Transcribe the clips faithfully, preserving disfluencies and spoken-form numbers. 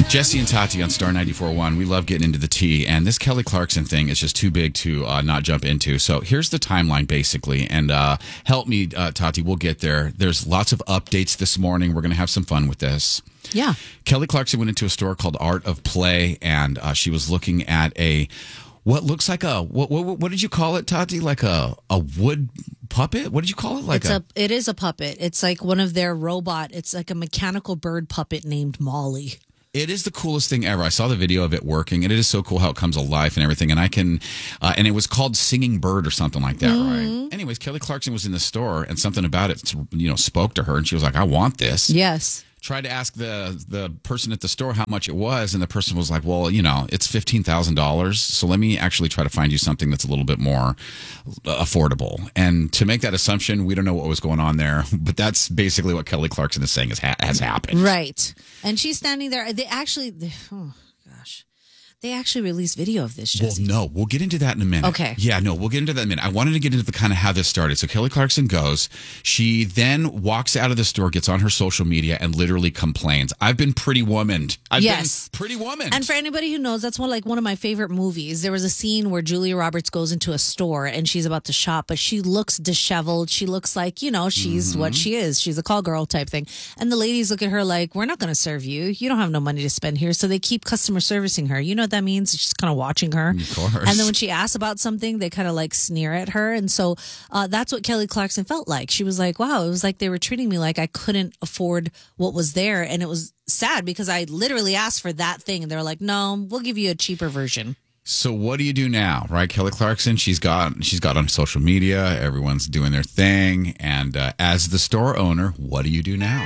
Jesse and Tati on Star ninety-four point one. We love getting into the tea, and this Kelly Clarkson thing is just too big to uh, not jump into. So here's the timeline, basically, and uh, help me, uh, Tati. We'll get there. There's lots of updates this morning. We're going to have some fun with this. Yeah. Kelly Clarkson went into a store called Art of Play, and uh, she was looking at a what looks like a what, what what did you call it, Tati? Like a a wood puppet? What did you call it? Like it's a, a it is a puppet. It's like one of their robot. It's like a mechanical bird puppet named Molly. It is the coolest thing ever. I saw the video of it working, and it is so cool how it comes alive and everything. And I can, uh, and it was called Singing Bird or something like that, mm-hmm. right? Anyways, Kelly Clarkson was in the store, and something about it, you know, spoke to her, and she was like, "I want this." Yes. Tried to ask the the person at the store how much it was, and the person was like, "Well, you know, it's fifteen thousand dollars. So let me actually try to find you something that's a little bit more affordable." And to make that assumption, we don't know what was going on there, but that's basically what Kelly Clarkson is saying has, ha- has happened. Right, and she's standing there. They actually, they, oh gosh. They actually released video of this, Jesse. Well, no, we'll get into that in a minute. Okay. Yeah, no, we'll get into that in a minute. I wanted to get into the kind of how this started. So Kelly Clarkson goes, she then walks out of the store, gets on her social media, and literally complains. I've been pretty womaned. I've yes. been pretty womaned. And for anybody who knows, that's one like one of my favorite movies. There was a scene where Julia Roberts goes into a store and she's about to shop, but she looks disheveled. She looks like, you know, she's mm-hmm. what she is. She's a call girl type thing. And the ladies look at her like, we're not going to serve you. You don't have no money to spend here. So they keep customer servicing her. You know what that means? It's just kind of watching her. Of course. And then when she asks about something, they kind of like sneer at her. And so uh, that's what Kelly Clarkson felt like. She was like, wow, it was like they were treating me like I couldn't afford what was there. And it was sad because I literally asked for that thing. And they were like, no, we'll give you a cheaper version. So what do you do now, right? Kelly Clarkson, she's got she's got on social media. Everyone's doing their thing. And uh, as the store owner, what do you do now?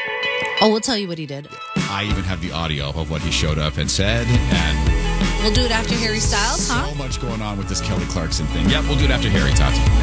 Oh, we'll tell you what he did. I even have the audio of what he showed up and said. And we'll do it after Harry Styles, huh? So much going on with this Kelly Clarkson thing. Yep, we'll do it after Harry, Tati.